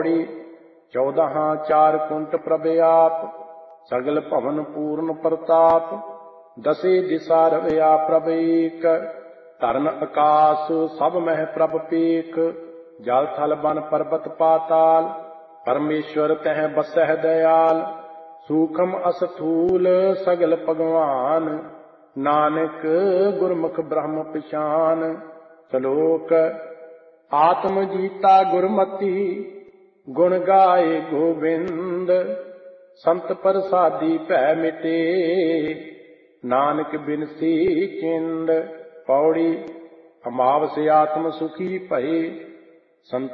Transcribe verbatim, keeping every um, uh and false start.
पौड़ी चौदह चार कुंट प्रभ आप, सगल भवन पूर्ण प्रताप। दसे दिशा रवया प्रभ एक, धरन आकाश सब मह प्रभ पेक। जल थल बन पर्वत पाताल, परमेश्वर तह बसह दयाल। सूखम अस्थूल सगल भगवान, नानक गुरमुख ब्रह्म पिशान। श्लोक आत्म जीता गुरमति, गुण गाए गोविंद। संत प्रसादी भै मिटे, नानक बिनसी चिंद। पौड़ी अमावस आत्म सुखी भये,